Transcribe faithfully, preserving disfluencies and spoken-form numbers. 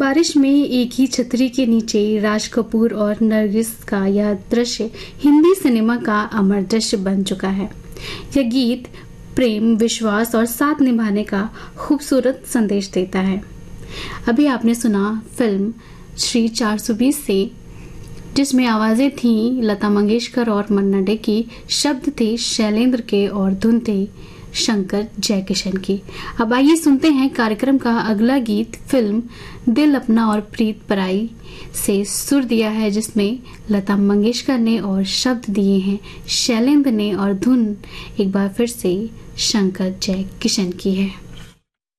बारिश में एक ही छतरी के नीचे राज कपूर और नरगिस का यह दृश्य हिंदी सिनेमा का अमर दृश्य बन चुका है। यह गीत प्रेम, विश्वास और साथ निभाने का खूबसूरत संदेश देता है। अभी आपने सुना फिल्म श्री चार सौ बीस से, जिसमें आवाजें थीं लता मंगेशकर और मन्ना डे की, शब्द थे शैलेंद्र के और धुन थे शंकर जयकिशन की। अब आइए सुनते हैं कार्यक्रम का अगला गीत। फिल्म दिल अपना और प्रीत पराई से सुर दिया है, जिसमें लता मंगेशकर ने और शब्द दिए हैं शैलेंद्र ने और धुन एक बार फिर से शंकर जयकिशन की है।